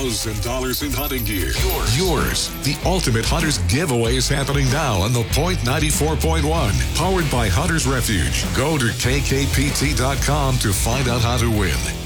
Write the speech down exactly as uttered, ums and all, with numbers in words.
thousand dollars in hunting gear. Yours. Yours. The Ultimate Hunters giveaway is happening now on The Point ninety-four point one. Powered by Hunters Refuge. Go to K K P T dot com to find out how to win.